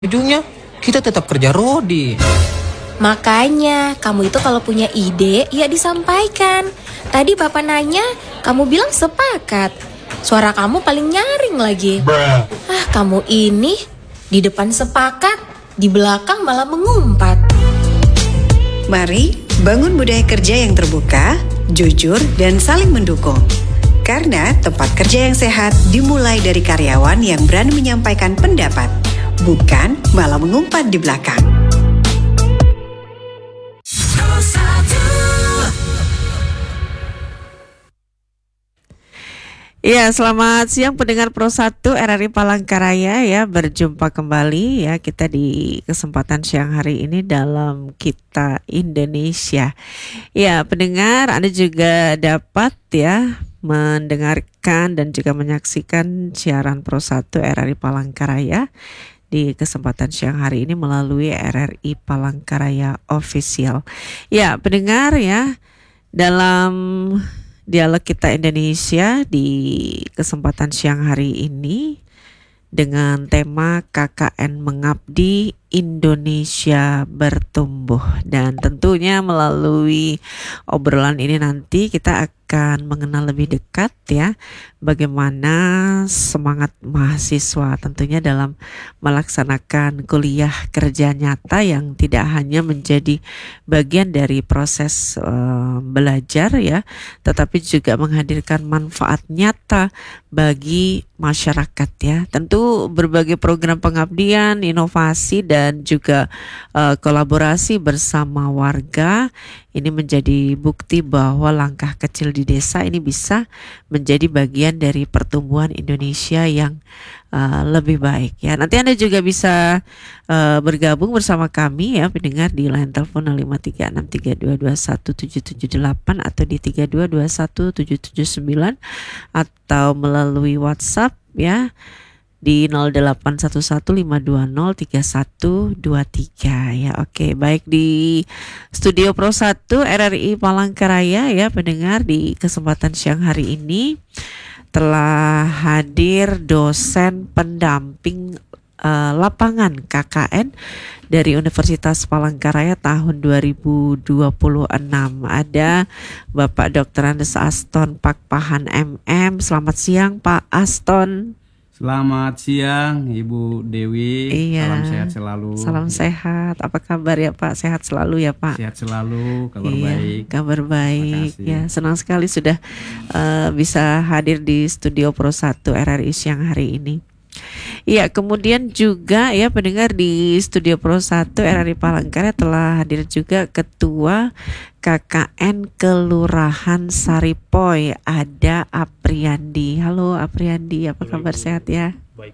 Ujungnya kita tetap kerja Rodi. Makanya, kamu itu kalau punya ide, ya disampaikan. Tadi Bapak nanya, kamu bilang sepakat. Suara kamu paling nyaring lagi. Kamu ini, di depan sepakat, di belakang malah mengumpat. Mari bangun budaya kerja yang terbuka, jujur, dan saling mendukung. Karena tempat kerja yang sehat dimulai dari karyawan yang berani menyampaikan pendapat, bukan malah mengumpat di belakang. Ya, selamat siang pendengar Pro 1 RRI Palangkaraya ya. Berjumpa kembali ya kita di kesempatan siang hari ini dalam Kita Indonesia. Ya, pendengar Anda juga dapat ya mendengarkan dan juga menyaksikan siaran Pro 1 RRI Palangkaraya di kesempatan siang hari ini melalui RRI Palangkaraya Official. Ya, pendengar ya, dalam Dialog Kita Indonesia di kesempatan siang hari ini dengan tema KKN Mengabdi Indonesia Bertumbuh. Dan tentunya melalui obrolan ini nanti kita akan mengenal lebih dekat ya bagaimana semangat mahasiswa tentunya dalam melaksanakan kuliah kerja nyata yang tidak hanya menjadi bagian dari proses belajar ya, tetapi juga menghadirkan manfaat nyata bagi masyarakat ya. Tentu berbagai program pengabdian, inovasi dan juga kolaborasi bersama warga ini menjadi bukti bahwa langkah kecil di desa ini bisa menjadi bagian dari pertumbuhan Indonesia yang lebih baik ya. Nanti Anda juga bisa bergabung bersama kami ya pendengar di line telepon 053632217778 atau di 3221779 atau melalui WhatsApp ya di 081152033123 ya. Oke, baik, di Studio Pro 1 RRI Palangkaraya ya pendengar, di kesempatan siang hari ini telah hadir dosen pendamping lapangan KKN dari Universitas Palangkaraya tahun 2026. Ada Bapak Dr. Andes Aston Pakpahan MM. Selamat siang Pak Aston. Selamat siang Ibu Dewi. Iya. Salam sehat selalu. Salam sehat. Apa kabar ya Pak? Sehat selalu ya Pak? Sehat selalu, kabar baik. Kabar baik ya. Senang sekali sudah bisa hadir di Studio Pro 1 RRI siang hari ini. Iya, kemudian juga ya pendengar di Studio Pro 1 RRI Palangkaraya telah hadir juga Ketua KKN Kelurahan Saripoi, ada Apriandi. Halo Apriandi, apa kabar, sehat ya? Baik.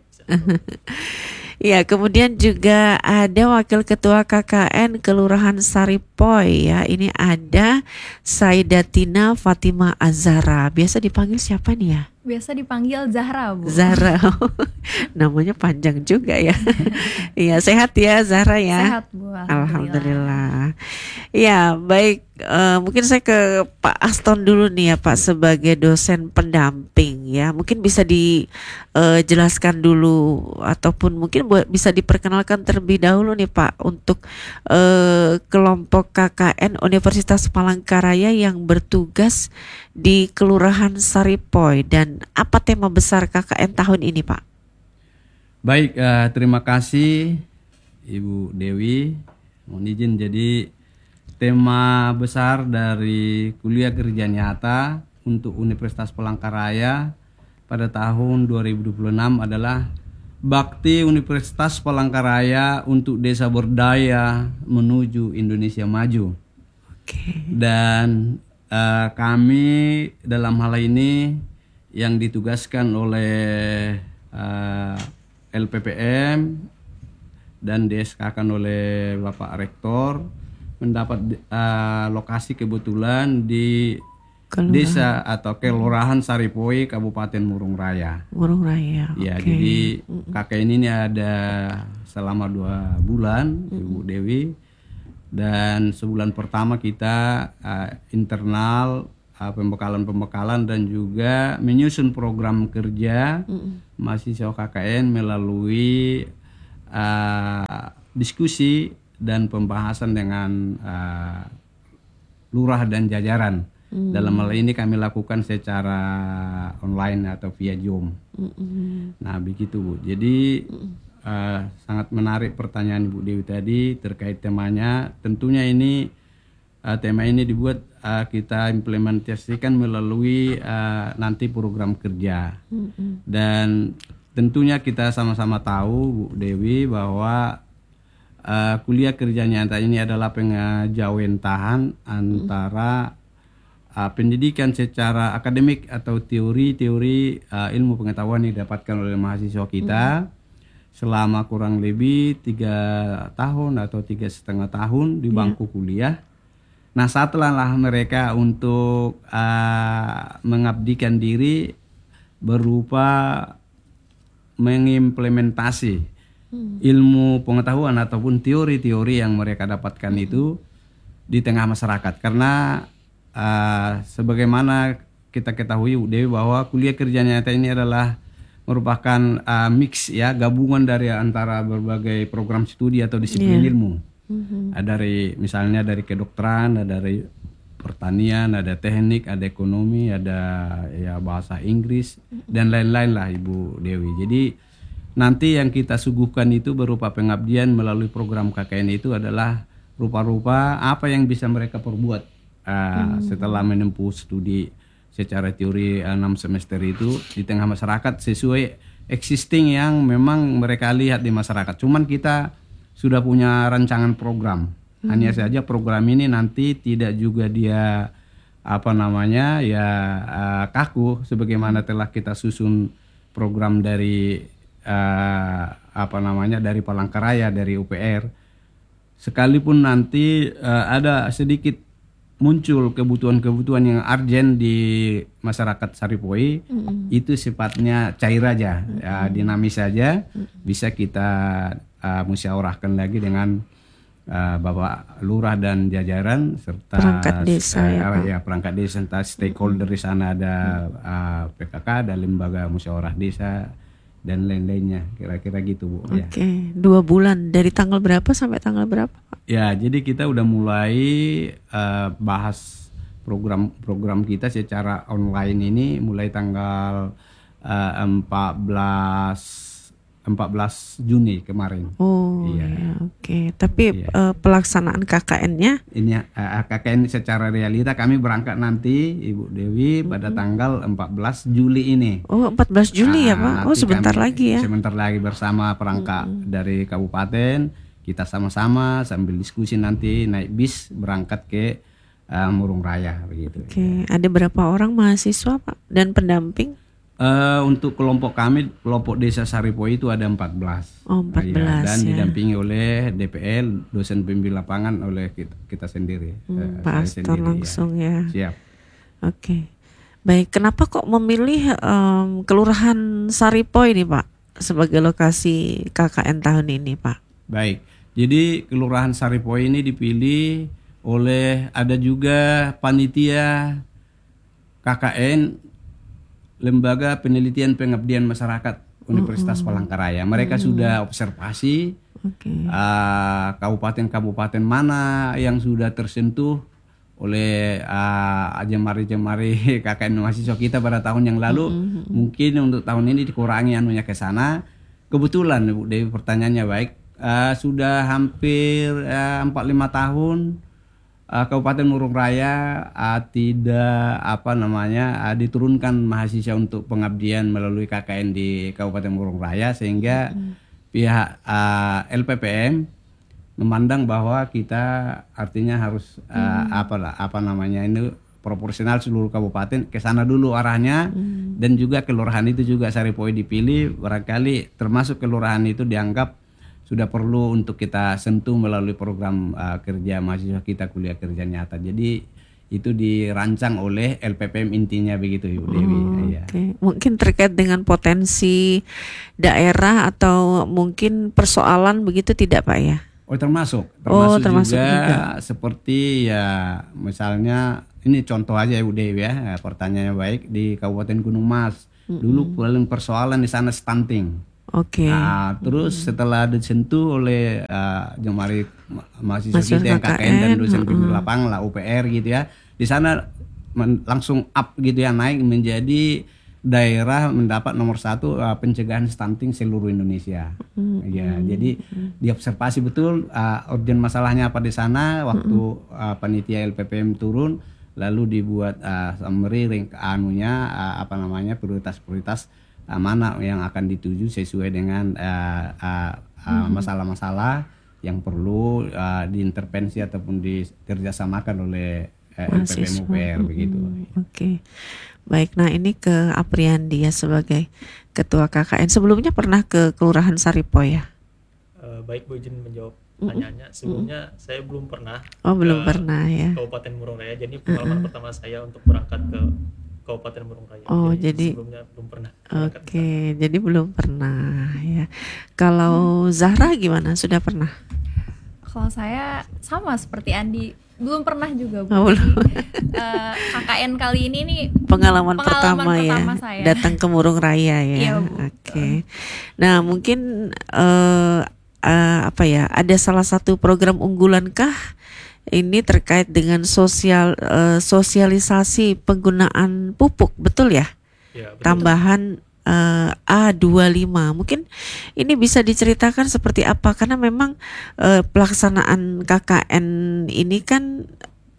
Ya, kemudian juga ada Wakil Ketua KKN Kelurahan Saripoi ya. Ini ada Saidatina Fatima Azhara. Biasa dipanggil siapa nih ya? Biasa dipanggil Zahra, Bu. Zahra. Namanya panjang juga ya. Iya, sehat ya Zahra ya? Sehat, Bu. Alhamdulillah. Ya, baik. Mungkin saya ke Pak Aston dulu nih ya Pak, sebagai dosen pendamping ya. Mungkin bisa dijelaskan dulu ataupun mungkin bisa diperkenalkan terlebih dahulu nih Pak untuk kelompok KKN Universitas Palangkaraya yang bertugas di Kelurahan Saripoi, dan apa tema besar KKN tahun ini Pak? Baik, terima kasih Ibu Dewi. Mohon izin, jadi tema besar dari kuliah kerja nyata untuk Universitas Palangkaraya pada tahun 2026 adalah Bakti Universitas Palangkaraya untuk Desa Berdaya menuju Indonesia Maju. Dan kami dalam hal ini yang ditugaskan oleh LPPM dan DSK-kan oleh Bapak Rektor mendapat lokasi kebetulan di desa atau Kelurahan Saripoi, Kabupaten Murung Raya. Murung Raya. Ya, jadi KKN ini ada selama 2 bulan, Ibu Dewi. Dan sebulan pertama kita internal pembekalan dan juga menyusun program kerja mahasiswa KKN melalui diskusi dan pembahasan dengan lurah dan jajaran. Dalam hal ini kami lakukan secara online atau via Zoom. Nah begitu Bu. Jadi sangat menarik pertanyaan Ibu Dewi tadi terkait temanya. Tentunya ini tema ini dibuat kita implementasikan melalui nanti program kerja. Dan tentunya kita sama-sama tahu Bu Dewi bahwa kuliah kerja nyata ini adalah pengajawantahan antara pendidikan secara akademik atau teori-teori ilmu pengetahuan yang didapatkan oleh mahasiswa kita selama kurang lebih 3 tahun atau 3,5 tahun di bangku kuliah. Nah setelah mereka untuk mengabdikan diri berupa mengimplementasi ilmu pengetahuan ataupun teori-teori yang mereka dapatkan itu di tengah masyarakat. Karena sebagaimana kita ketahui Dewi bahwa kuliah kerja nyata ini adalah merupakan mix ya, gabungan dari antara berbagai program studi atau disiplin ilmu. Dari misalnya dari kedokteran, ada dari pertanian, ada teknik, ada ekonomi, ada ya bahasa Inggris dan lain-lain lah Ibu Dewi. Jadi nanti yang kita suguhkan itu berupa pengabdian melalui program KKN itu adalah rupa-rupa apa yang bisa mereka perbuat setelah menempuh studi secara teori 6 semester itu di tengah masyarakat sesuai existing yang memang mereka lihat di masyarakat. Cuman kita sudah punya rancangan program. Hanya saja program ini nanti tidak juga dia kaku sebagaimana telah kita susun program dari dari Palangkaraya, dari UPR. Sekalipun nanti ada sedikit muncul kebutuhan-kebutuhan yang urgent di masyarakat Saripoi, itu sifatnya cair aja, dinamis saja, bisa kita musyawarahkan lagi dengan Bapak Lurah dan jajaran serta perangkat desa perangkat desa, serta stakeholder di sana ada PKK, ada lembaga musyawarah desa dan lain-lainnya, kira-kira gitu Bu. Oke, 2 bulan dari tanggal berapa sampai tanggal berapa Pak? Ya, jadi kita udah mulai bahas program kita secara online ini mulai tanggal 14 Juni kemarin. Oh iya. Ya, oke. Tapi pelaksanaan KKN-nya? Ini KKN secara realita kami berangkat nanti Ibu Dewi pada tanggal 14 Juli ini. Oh 14 Juli ya Pak? Oh sebentar lagi ya? Sebentar lagi bersama perangkat dari kabupaten, kita sama-sama sambil diskusi nanti naik bis berangkat ke Murung Raya begitu. Oke. Ada berapa orang mahasiswa Pak dan pendamping? Untuk kelompok kami, kelompok desa Saripoi itu ada 14. Oh 14 dan didampingi oleh DPL, dosen pembimbing lapangan oleh kita sendiri. Pak Astor langsung ya. Siap. Oke. Baik, kenapa kok memilih Kelurahan Saripoi nih Pak sebagai lokasi KKN tahun ini Pak? Baik, jadi Kelurahan Saripoi ini dipilih oleh ada juga panitia KKN Lembaga Penelitian Pengabdian Masyarakat Universitas Palangkaraya. Mereka sudah observasi kabupaten-kabupaten mana yang sudah tersentuh oleh jemari-jemari KKN mahasiswa kita pada tahun yang lalu. Mungkin untuk tahun ini dikurangi anunya ke sana. Kebetulan Bu Dewi pertanyaannya baik. Sudah hampir 4-5 tahun Kabupaten Murung Raya tidak diturunkan mahasiswa untuk pengabdian melalui KKN di Kabupaten Murung Raya, sehingga pihak LPPM memandang bahwa kita artinya harus ini proporsional seluruh kabupaten ke sana dulu arahnya, dan juga kelurahan itu juga Saripoi dipilih, barangkali termasuk kelurahan itu dianggap sudah perlu untuk kita sentuh melalui program kerja mahasiswa kita kuliah kerja nyata. Jadi itu dirancang oleh LPPM intinya begitu Ibu Dewi. Okay. Mungkin terkait dengan potensi daerah atau mungkin persoalan begitu tidak Pak ya? Oh termasuk juga seperti ya misalnya ini contoh aja Ibu Dewi ya, pertanyaannya baik di Kabupaten Gunung Mas. Dulu paling persoalan di sana stunting. Oke. Terus setelah disentuh oleh jemari mahasiswa Mahasiswa kita yang KKN dan dosen KKN, pembimbing lapangan lah UPR gitu ya. Di sana langsung up gitu ya, naik menjadi daerah mendapat nomor 1 pencegahan stunting seluruh Indonesia. Ya, jadi diobservasi betul urgen masalahnya apa di sana waktu panitia LPPM turun, lalu dibuat summary prioritas-prioritas mana yang akan dituju sesuai dengan masalah-masalah yang perlu diintervensi ataupun dikerjasamakan oleh LPPM UPR begitu. Oke. Baik, nah ini ke Apriandi ya sebagai ketua KKN. Sebelumnya pernah ke Kelurahan Saripo ya? Baik, Bu, izin menjawab pertanyaannya. Sebelumnya saya belum pernah. Belum pernah ya. Kabupaten Murung Raya. Jadi pengalaman pertama saya untuk berangkat ke Kabupaten Murung Raya. Jadi sebelumnya belum pernah. Oke, jadi belum pernah ya. Kalau Zahra gimana? Sudah pernah? Kalau saya sama seperti Andi, belum pernah juga, Bu. Belum. KKN kali ini nih Pengalaman pertama ya, saya. datang ke Murung Raya ya. Iya, Bu. Oke. Nah, mungkin ada salah satu program unggulan-kah ini terkait dengan sosialisasi penggunaan pupuk, betul ya? Ya, betul. Tambahan A25. Mungkin ini bisa diceritakan seperti apa, karena memang pelaksanaan KKN ini kan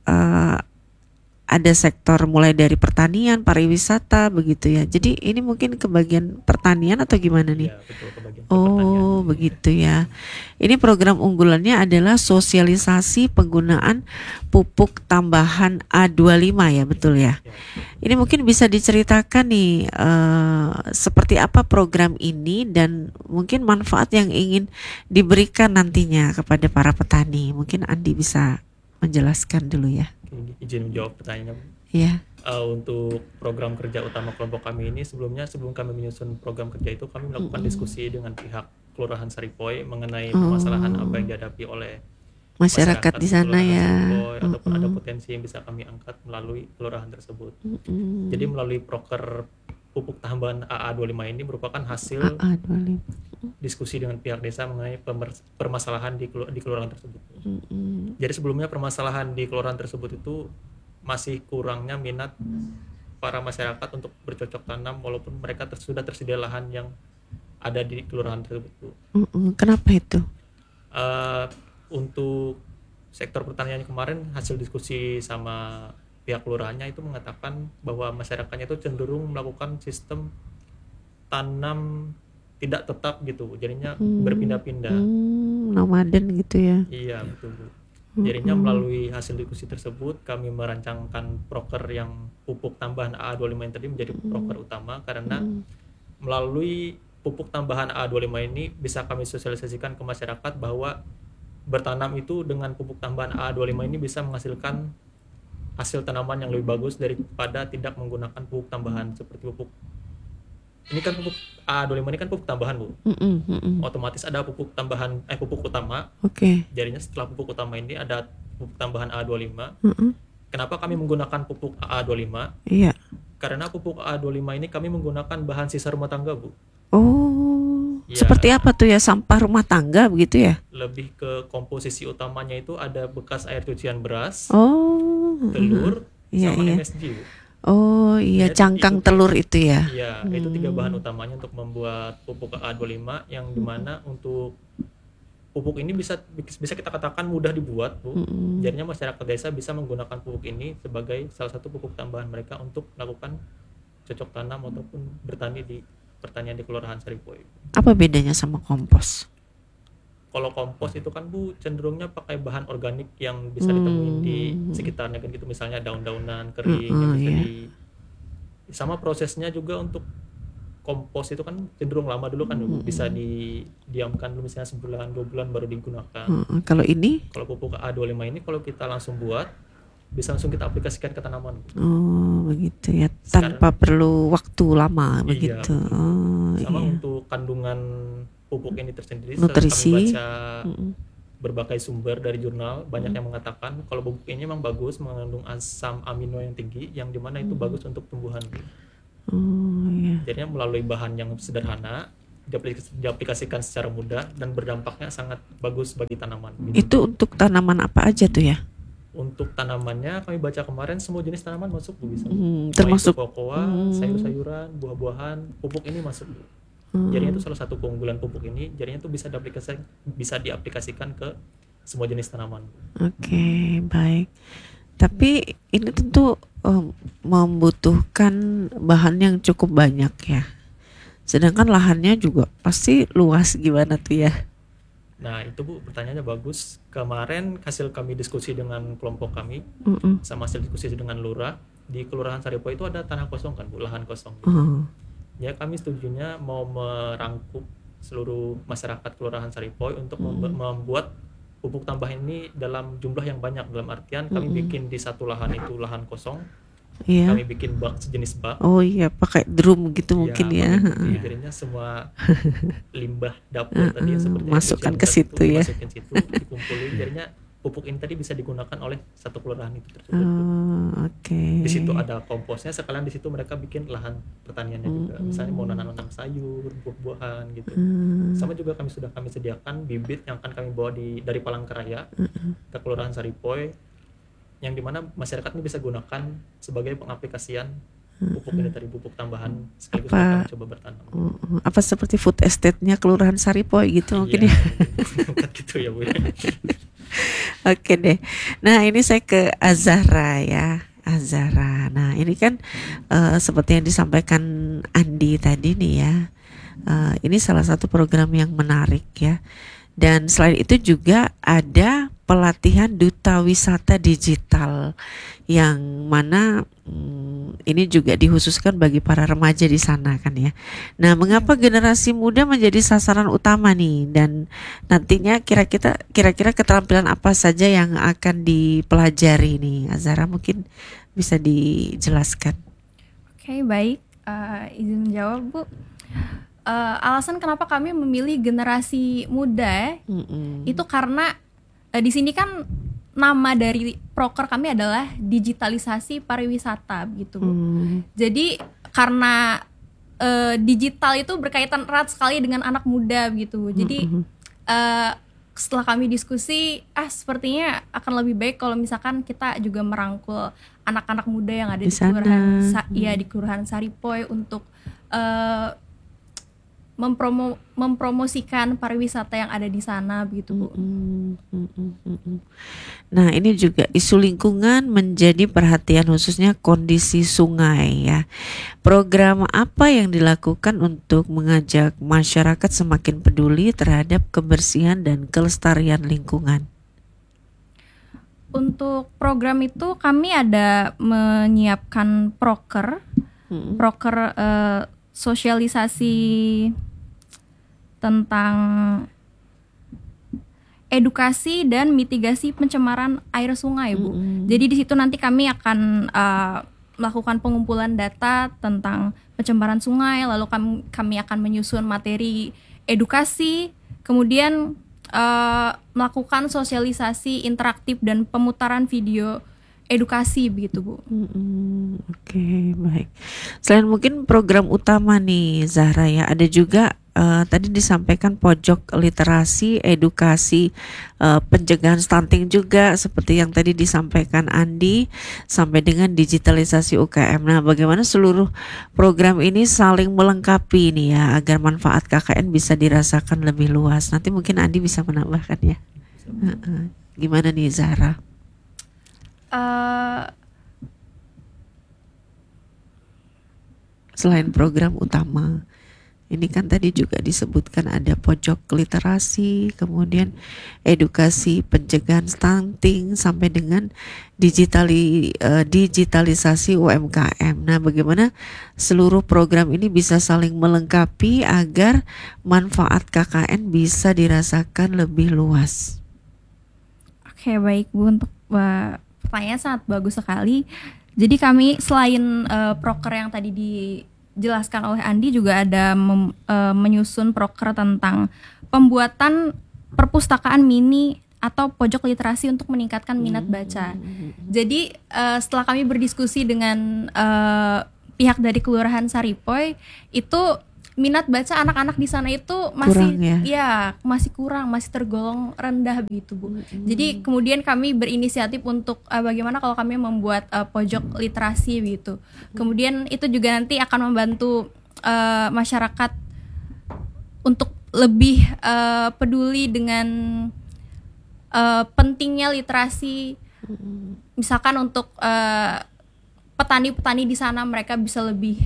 ada sektor mulai dari pertanian, pariwisata begitu ya. Jadi ini mungkin ke bagian pertanian atau gimana nih? Ya, betul, ke bagian pertanian. Begitu ya. Ini program unggulannya adalah sosialisasi penggunaan pupuk tambahan A25 ya, betul ya? Ya, ini mungkin bisa diceritakan nih seperti apa program ini dan mungkin manfaat yang ingin diberikan nantinya kepada para petani. Mungkin Andi bisa menjelaskan dulu ya. Izin menjawab pertanyaannya. Iya. Untuk program kerja utama kelompok kami ini, sebelum kami menyusun program kerja itu, kami melakukan diskusi dengan pihak Kelurahan Saripoi mengenai permasalahan apa yang dihadapi oleh masyarakat di sana ya. Saripoi, ataupun ada potensi yang bisa kami angkat melalui kelurahan tersebut. Jadi melalui proker pupuk tambahan AA25 ini merupakan hasil diskusi dengan pihak desa mengenai permasalahan di kelurahan tersebut. Jadi sebelumnya permasalahan di kelurahan tersebut itu masih kurangnya minat para masyarakat untuk bercocok tanam walaupun mereka sudah tersedia lahan yang ada di kelurahan tersebut. Kenapa itu? Untuk sektor pertanian kemarin, hasil diskusi sama pihak kelurahannya itu mengatakan bahwa masyarakatnya itu cenderung melakukan sistem tanam tidak tetap gitu, jadinya berpindah-pindah. Nomaden gitu ya. Iya, betul, Bu. Jadinya melalui hasil diskusi tersebut kami merancangkan proker yang pupuk tambahan AA25 ini tadi menjadi proker utama, karena melalui pupuk tambahan AA25 ini bisa kami sosialisasikan ke masyarakat bahwa bertanam itu dengan pupuk tambahan AA25 ini bisa menghasilkan hasil tanaman yang lebih bagus daripada tidak menggunakan pupuk tambahan seperti pupuk. Ini kan pupuk AA25 ini kan pupuk tambahan, Bu. Otomatis ada pupuk tambahan pupuk utama. Oke. Jadinya setelah pupuk utama ini ada pupuk tambahan AA25. Kenapa kami menggunakan pupuk AA25? Iya. Karena pupuk AA25 ini kami menggunakan bahan sisa rumah tangga, Bu. Ya, seperti apa tuh ya, sampah rumah tangga begitu ya? Lebih ke komposisi utamanya itu ada bekas air cucian beras, telur, Iya, sama iya. MSG, Bu. Jadi cangkang itu- telur itu ya. Iya, itu 3 bahan utamanya untuk membuat pupuk AA25 yang dimana untuk pupuk ini bisa kita katakan mudah dibuat, Bu. Jadinya masyarakat desa bisa menggunakan pupuk ini sebagai salah satu pupuk tambahan mereka untuk melakukan cocok tanam ataupun bertani di pertanian di Kelurahan Saripoi. Apa bedanya sama kompos? Kalau kompos itu kan, Bu, cenderungnya pakai bahan organik yang bisa ditemuin di sekitarnya kan gitu, misalnya daun-daunan kering yang bisa sama prosesnya juga. Untuk kompos itu kan cenderung lama dulu kan, Bu. Bisa didiamkan dulu misalnya sebulan 2 bulan baru digunakan. Kalau ini? Kalau pupuk A25 ini kalau kita langsung buat bisa langsung kita aplikasikan ke tanaman, Bu. Begitu ya, tanpa perlu waktu lama Iya, begitu. Sama Iya. untuk kandungan pupuk ini tersendiri, Nutrisi. setelah kami baca berbagai sumber dari jurnal, banyak yang mengatakan kalau pupuk ini memang bagus, mengandung asam amino yang tinggi, yang dimana itu bagus untuk tumbuhan. Iya. Jadinya melalui bahan yang sederhana, diaplikasikan secara mudah dan berdampaknya sangat bagus bagi tanaman. Itu untuk tanaman apa aja tuh ya? Untuk tanamannya kami baca kemarin semua jenis tanaman masuk Bu, bisa. Termasuk kokoa, sayur-sayuran, buah-buahan, pupuk ini masuk Bu. Jadinya itu salah satu keunggulan pupuk ini, jadinya itu bisa diaplikasikan ke semua jenis tanaman. Oke, baik. Tapi ini tentu membutuhkan bahan yang cukup banyak ya. Sedangkan lahannya juga pasti luas, gimana tuh ya? Nah itu Bu, pertanyaannya bagus. Kemarin hasil kami diskusi dengan kelompok kami, sama hasil diskusi dengan lurah, di Kelurahan Saripoi itu ada tanah kosong kan Bu, lahan kosong. Ya kami setujunya mau merangkup seluruh masyarakat Kelurahan Saripoi untuk membuat pupuk tambahan ini dalam jumlah yang banyak. Dalam artian kami bikin di satu lahan itu lahan kosong, kami bikin bak, sejenis bak. Oh iya, pakai drum gitu mungkin ya. Jadinya semua limbah dapur tadi yang seperti masukkan ke situ ya. Masukin situ, dikumpulin. Jadinya pupuk ini tadi bisa digunakan oleh satu kelurahan itu tersebut. Oke. Di situ ada komposnya, sekalian di situ mereka bikin lahan pertaniannya juga. Misalnya mau nanam sayur, buah-buahan gitu. Sama juga kami sediakan bibit yang akan kami bawa dari Palangkaraya ke Kelurahan Saripoi, yang dimana masyarakat ini bisa gunakan sebagai pengaplikasian pupuk ini tadi, pupuk tambahan sekaligus mereka coba bertanam. Apa seperti food estate-nya Kelurahan Saripoi gitu mungkin ya? Gitu ya Bu. Oke deh. Nah ini saya ke Azahra ya. Azahra. Nah ini kan seperti yang disampaikan Andi tadi nih ya. Ini salah satu program yang menarik ya. Dan selain itu juga ada pelatihan duta wisata digital yang mana ini juga dikhususkan bagi para remaja di sana kan ya. Nah, mengapa generasi muda menjadi sasaran utama nih, dan nantinya kira-kira keterampilan apa saja yang akan dipelajari nih? Azahra mungkin bisa dijelaskan. Oke, baik. Izin menjawab Bu. Alasan kenapa kami memilih generasi muda itu karena di sini kan nama dari proker kami adalah digitalisasi pariwisata gitu Bu. Jadi karena digital itu berkaitan erat sekali dengan anak muda gitu. Jadi setelah kami diskusi, sepertinya akan lebih baik kalau misalkan kita juga merangkul anak-anak muda yang ada di Kelurahan Saripoi untuk mempromosikan pariwisata yang ada di sana begitu Bu. Nah ini juga isu lingkungan menjadi perhatian, khususnya kondisi sungai ya. Program apa yang dilakukan untuk mengajak masyarakat semakin peduli terhadap kebersihan dan kelestarian lingkungan? Untuk program itu kami ada menyiapkan proker sosialisasi tentang edukasi dan mitigasi pencemaran air sungai Bu. Jadi di situ nanti kami akan melakukan pengumpulan data tentang pencemaran sungai, lalu kami akan menyusun materi edukasi, kemudian melakukan sosialisasi interaktif dan pemutaran video edukasi begitu Bu. Oke, baik. Selain mungkin program utama nih Zahra ya, ada juga tadi disampaikan pojok literasi, edukasi, pencegahan stunting juga seperti yang tadi disampaikan Andi, sampai dengan digitalisasi UKM. Nah, bagaimana seluruh program ini saling melengkapi nih ya agar manfaat KKN bisa dirasakan lebih luas. Nanti mungkin Andi bisa menambahkan ya. Gimana nih Zahra? Selain program utama, ini kan tadi juga disebutkan ada pojok literasi, kemudian edukasi pencegahan stunting, sampai dengan digitalisasi UMKM. Nah, bagaimana seluruh program ini bisa saling melengkapi agar manfaat KKN bisa dirasakan lebih luas? Oke, baik Bu, untuk pertanyaan sangat bagus sekali. Jadi kami selain proker yang tadi dijelaskan oleh Andi, juga ada menyusun proker tentang pembuatan perpustakaan mini atau pojok literasi untuk meningkatkan minat baca. Jadi setelah kami berdiskusi dengan pihak dari Kelurahan Saripoi, itu minat baca anak-anak di sana itu masih Kurang ya? masih kurang, masih tergolong rendah begitu Bu. Jadi kemudian kami berinisiatif untuk bagaimana kalau kami membuat pojok literasi begitu. Kemudian itu juga nanti akan membantu masyarakat untuk lebih peduli dengan pentingnya literasi. Misalkan untuk petani-petani di sana, mereka bisa lebih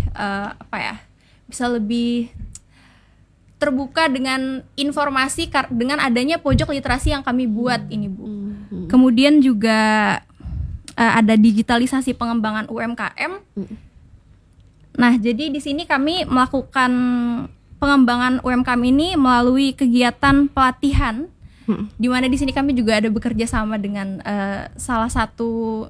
bisa lebih terbuka dengan informasi dengan adanya pojok literasi yang kami buat ini Bu. Kemudian juga ada digitalisasi pengembangan UMKM. Nah, jadi di sini kami melakukan pengembangan UMKM ini melalui kegiatan pelatihan, di mana di sini kami juga ada bekerja sama dengan salah satu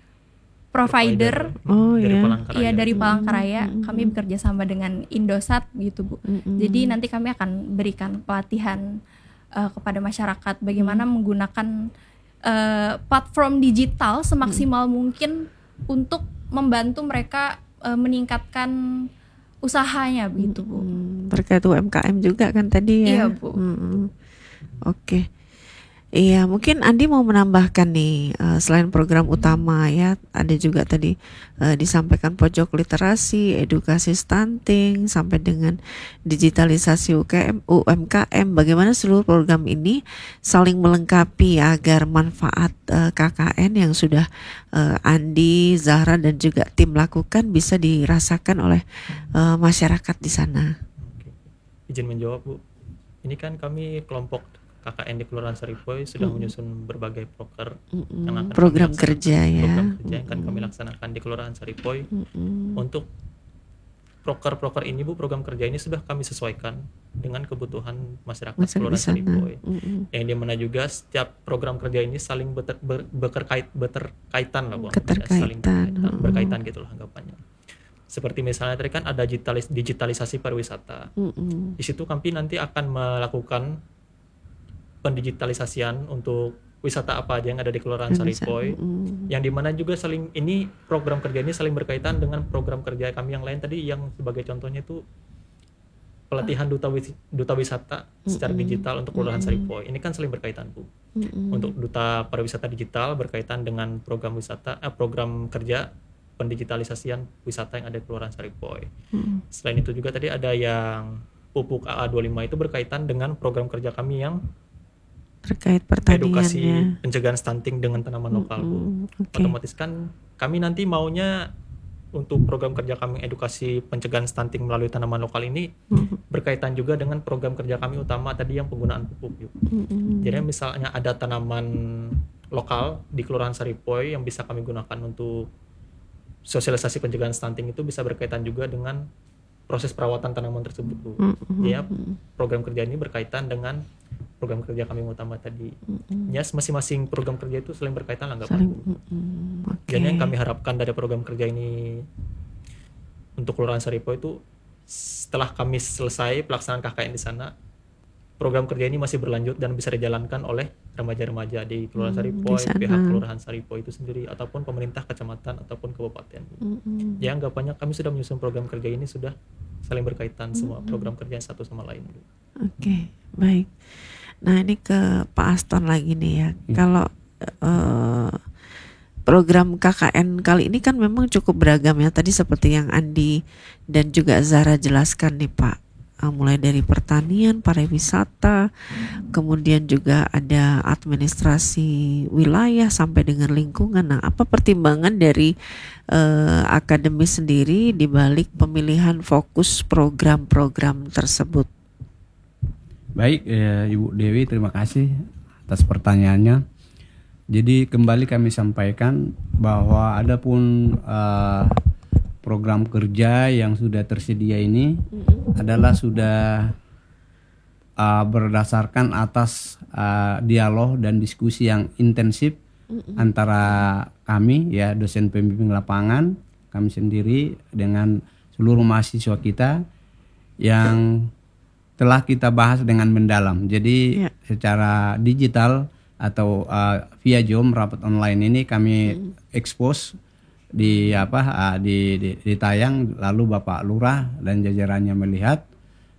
provider dari Palangkaraya. Kami bekerja sama dengan Indosat gitu Bu. Jadi nanti kami akan berikan pelatihan kepada masyarakat bagaimana menggunakan platform digital semaksimal mungkin untuk membantu mereka meningkatkan usahanya begitu Bu. Terkait UMKM juga kan tadi ya. Iya Bu. Oke. Iya, mungkin Andi mau menambahkan nih, selain program utama ya, ada juga tadi disampaikan pojok literasi, edukasi stunting, sampai dengan digitalisasi UMKM. Bagaimana seluruh program ini saling melengkapi agar manfaat KKN yang sudah Andi, Zahra dan juga tim lakukan bisa dirasakan oleh masyarakat di sana. Oke. Izin menjawab Bu. Ini kan kami kelompok KKN di Kelurahan Saripoi sudah menyusun berbagai proker yang akan program kerja program kerja yang akan kami laksanakan di Kelurahan Saripoi. Untuk proker-proker ini Bu, program kerja ini sudah kami sesuaikan dengan kebutuhan masyarakat Kelurahan Saripoi. Yang dimana juga setiap program kerja ini saling berkaitan lah Bu. Saling berkaitan gitulah anggapannya. Seperti misalnya tadi kan ada digitalisasi pariwisata. Di situ kami nanti akan melakukan pendigitalisasian untuk wisata apa aja yang ada di Kelurahan Saripoi, yang dimana juga ini program kerja ini saling berkaitan dengan program kerja kami yang lain tadi, yang sebagai contohnya itu pelatihan duta wisata secara digital untuk Kelurahan Saripoi. Ini kan saling berkaitan Bu. Untuk duta pariwisata digital berkaitan dengan program program kerja pendigitalisasian wisata yang ada di Kelurahan Saripoi. Selain itu juga tadi ada yang pupuk AA25 itu berkaitan dengan program kerja kami yang terkait pertaniannya, edukasi pencegahan stunting dengan tanaman lokal Bu. Otomatis kan kami nanti maunya untuk program kerja kami edukasi pencegahan stunting melalui tanaman lokal ini berkaitan juga dengan program kerja kami utama tadi yang penggunaan pupuk. Jadi misalnya ada tanaman lokal di Kelurahan Saripoi yang bisa kami gunakan untuk sosialisasi pencegahan stunting, itu bisa berkaitan juga dengan proses perawatan tanaman tersebut Bu. Ya, program kerja ini berkaitan dengan program kerja kami utama tadi. Ya, masing-masing program kerja itu saling berkaitan lah, Jadi yang kami harapkan dari program kerja ini untuk Kelurahan Saripoi itu, setelah kami selesai pelaksanaan KKN di sana, program kerja ini masih berlanjut dan bisa dijalankan oleh remaja-remaja di Kelurahan Saripoi, pihak Kelurahan Saripoi itu sendiri, ataupun pemerintah kecamatan ataupun kabupaten. Ya, anggapannya kami sudah menyusun program kerja ini sudah saling berkaitan semua program kerja satu sama lain. Oke, baik. Nah, ini ke Pak Aston lagi nih ya. Kalau program KKN kali ini kan memang cukup beragam ya. Tadi seperti yang Andi dan juga Zahra jelaskan nih Pak. Mulai dari pertanian, pariwisata, kemudian juga ada administrasi wilayah sampai dengan lingkungan. Nah, apa pertimbangan dari akademi sendiri di balik pemilihan fokus program-program tersebut? Baik, Ibu Dewi, terima kasih atas pertanyaannya. Jadi kembali kami sampaikan bahwa adapun program kerja yang sudah tersedia ini adalah sudah berdasarkan atas dialog dan diskusi yang intensif antara kami ya, dosen pembimbing lapangan, kami sendiri dengan seluruh mahasiswa kita yang telah kita bahas dengan mendalam. Jadi secara digital atau via Zoom rapat online ini kami expose di tayang, lalu Bapak Lurah dan jajarannya melihat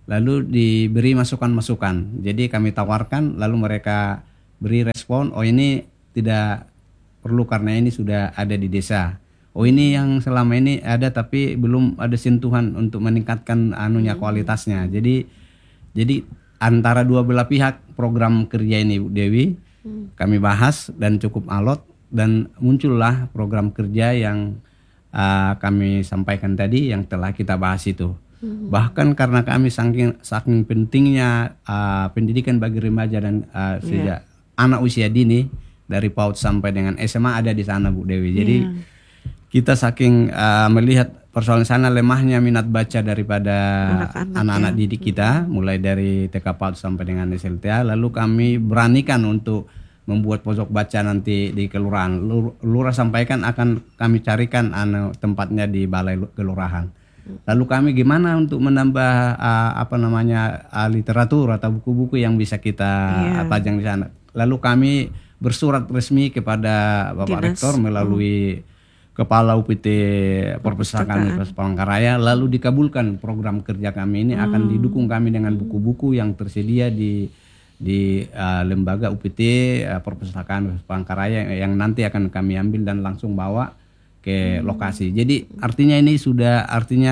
lalu diberi masukan-masukan. Jadi kami tawarkan, lalu mereka beri respon, oh ini tidak perlu karena ini sudah ada di desa. Oh ini yang selama ini ada tapi belum ada sentuhan untuk meningkatkan kualitasnya. Jadi antara dua belah pihak program kerja ini Bu Dewi kami bahas dan cukup alot, dan muncullah program kerja yang kami sampaikan tadi yang telah kita bahas itu. Bahkan karena kami saking pentingnya pendidikan bagi remaja dan sejak anak usia dini dari PAUD sampai dengan SMA ada di sana Bu Dewi. Jadi kita saking melihat persoalan sana lemahnya minat baca daripada anak-anak didik kita, mulai dari TK PAUD sampai dengan SLTA, lalu kami beranikan untuk membuat pojok baca nanti di kelurahan. Lurah sampaikan akan kami carikan tempatnya di balai kelurahan. Lalu kami gimana untuk menambah literatur atau buku-buku yang bisa kita pajang di sana. Lalu kami bersurat resmi kepada Bapak Rektor melalui Kepala UPT Perpustakaan Universitas Palangkaraya, lalu dikabulkan program kerja kami ini akan didukung kami dengan buku-buku yang tersedia di lembaga UPT Perpustakaan Universitas Palangkaraya yang nanti akan kami ambil dan langsung bawa ke lokasi. Jadi artinya ini sudah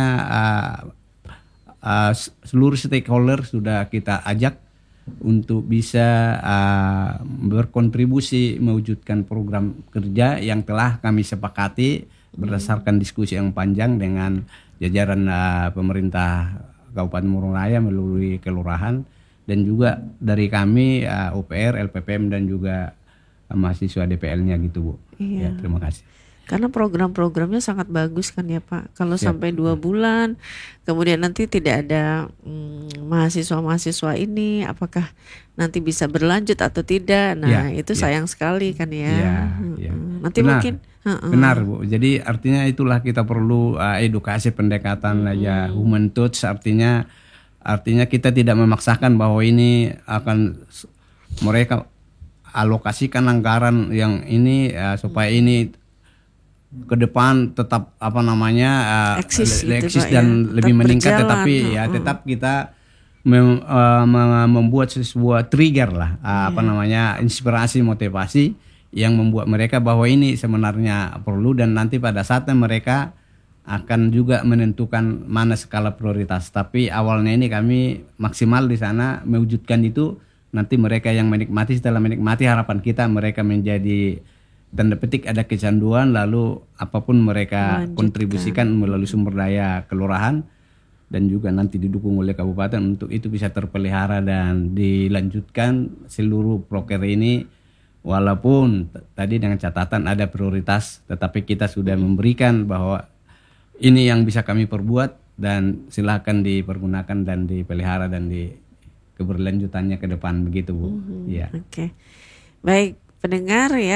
seluruh stakeholder sudah kita ajak untuk bisa berkontribusi mewujudkan program kerja yang telah kami sepakati berdasarkan diskusi yang panjang dengan jajaran pemerintah Kabupaten Murung Raya melalui kelurahan dan juga dari kami UPR, LPPM dan juga mahasiswa DPL-nya gitu Bu. Ya, terima kasih. Karena program-programnya sangat bagus kan ya Pak. Kalau sampai 2 bulan, kemudian nanti tidak ada mahasiswa-mahasiswa ini, apakah nanti bisa berlanjut atau tidak? Nah itu sayang sekali kan ya. Nanti benar, mungkin benar Bu. Jadi artinya itulah kita perlu edukasi pendekatan human touch. Artinya kita tidak memaksakan bahwa ini akan mereka alokasikan anggaran yang ini supaya ini ke depan tetap eksis dan lebih meningkat, tetapi tetap kita membuat sebuah trigger lah inspirasi motivasi yang membuat mereka bahwa ini sebenarnya perlu, dan nanti pada saatnya mereka akan juga menentukan mana skala prioritas. Tapi awalnya ini kami maksimal di sana mewujudkan itu, nanti mereka yang menikmati, setelah menikmati harapan kita mereka menjadi tanda petik ada kecanduan, lalu apapun mereka kontribusikan melalui sumber daya kelurahan dan juga nanti didukung oleh kabupaten untuk itu bisa terpelihara dan dilanjutkan seluruh proker ini, walaupun tadi dengan catatan ada prioritas, tetapi kita sudah memberikan bahwa ini yang bisa kami perbuat dan silakan dipergunakan dan dipelihara dan di keberlanjutannya ke depan begitu Bu. Oke. Baik pendengar ya.